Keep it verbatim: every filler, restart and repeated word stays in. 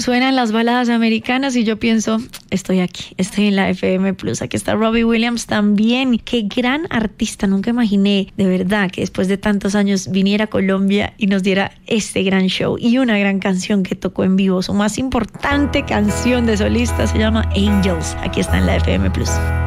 suenan las baladas americanas y yo pienso, estoy aquí, estoy en la F M Plus. Aquí está Robbie Williams también. Qué gran artista. Nunca imaginé de verdad que después de tantos años viniera a Colombia y nos diera este gran show y una gran canción que tocó en vivo. Su más importante canción de solista se llama Angels. Aquí está en la F M Plus.